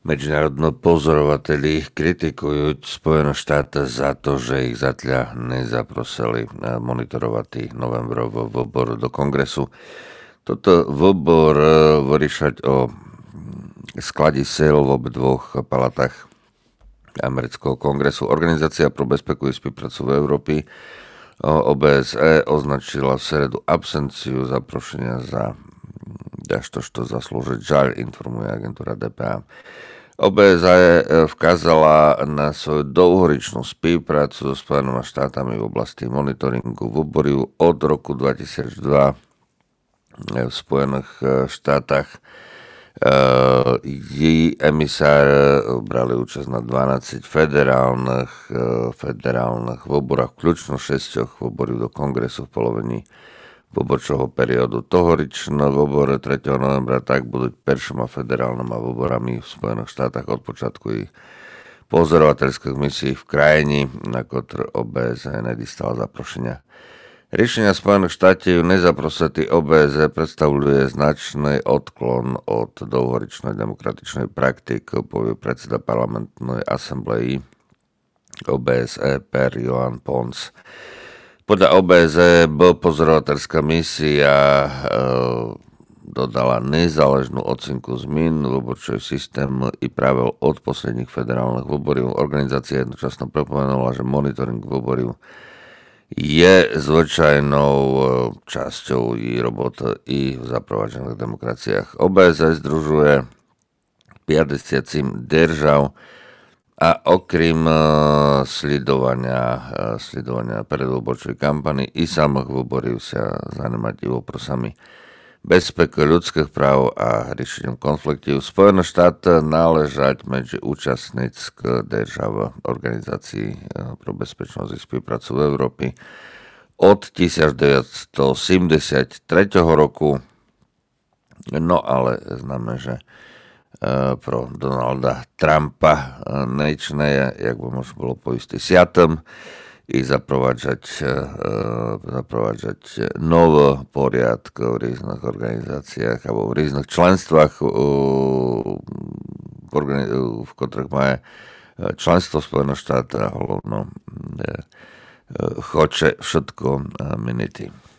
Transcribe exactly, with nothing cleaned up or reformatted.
Medzinárodní pozorovateľi kritikujú Spojené štáty za to, že ich zatiaľ nezaprosili monitorovať tých novembrový výbor do kongresu. Toto výbor vyriešať o skladí sil v obidvoch palatách amerického kongresu. Organizácia pro bezpečnú spoluprácu v Európe O B S E označila v sredu absenciu zaprošenia za to, što zaslúžiť žaľ, informuje agentúra D P A. O B S E vkázala na svoju dlhoročnú spoluprácu so Spojenými štátami v oblasti monitoringu výboru od roku dvetisícdva v Spojených štátach. Jej emisár brali účasť na dvanásť federálnych, federálnych výborách, vključno šesťoch výborov do kongresu v polovini výborčového periodu. Tohoričné výbory tretieho novembra tak budú prvšíma federálnymi výborami v Spojených štátach od počiatku ich pozorovateľských misií v krajine, na ktoré O B S E nedostala zaprošenia. Riešenia Spojených štátov nezaprosiť O B S E predstavuje značný odklon od dlhoročnej demokratičnej praktiky, povie predseda parlamentnej asambleji O B S E Per Johan Pons. Podľa O B S E pozorovateľská misia e, dodala nezáležnú ocinku zmien v výborčový systém i pravel od posledných federálnych výborov. Organizácia jednočasno pripomenula, že monitoring výborov je zvyčajnou časťou jej roboty i v zaprovážených demokraciách. O B S E združuje päťdesiat držav a okrem sledovania, sledovania predvoľbočovej kampany i samých výborov sa zajímať i voprosami bezpeky ľudských práv a riešením konfliktov. Spojené štáty náležať medzi účastnícke držav organizácií pro bezpečnosť a spoluprácu v Európe od devätnásťsedemdesiattri roku. No ale známe, že pro Donalda Trumpa nečné, jak by možno bolo poistý siatom, i zaprovádzať, zaprovádzať nové poriadky v rôznych organizáciách alebo v rôznych členstvách, v ktorých má členstvo Spojených štátov a hlavno choče všetko minity.